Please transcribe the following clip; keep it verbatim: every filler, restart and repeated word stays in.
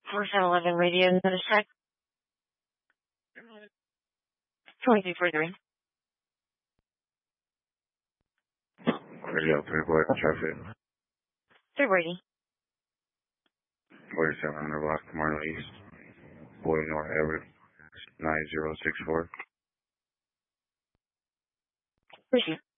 four seven eleven radio, notice check. twenty-three forty-three. Radio three four, traffic. three Brady. forty-seven hundred block, Marlow East. Boy North Everett, nine zero six four. Appreciate it.